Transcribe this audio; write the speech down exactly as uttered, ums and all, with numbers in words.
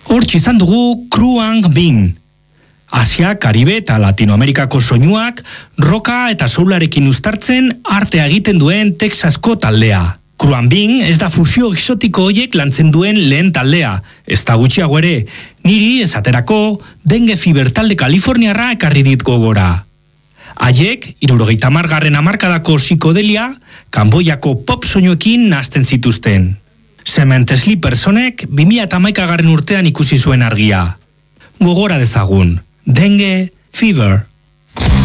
Hortxe izan dugu Kruang Bing. Asia, Karibe eta Latinoamerikako soinuak roka eta soularekin uztartzen artea egiten duen Texasko taldea. Kruang Bing ez da fusio exotiko hoiek lantzen duen lehen taldea, ez da gutxiago ere, niri esaterako Dengue Fever talde Kaliforniarra ekarri dit gogora. Haiek, hirurogeita hamargarren hamarkadako psikodelia, Kanboiako pop soinuekin nahasten zituzten. Cement Sleepersonek bi mila hamaikagarren urtean ikusi zuen argia. Gogora dezagun, Dengue Fever.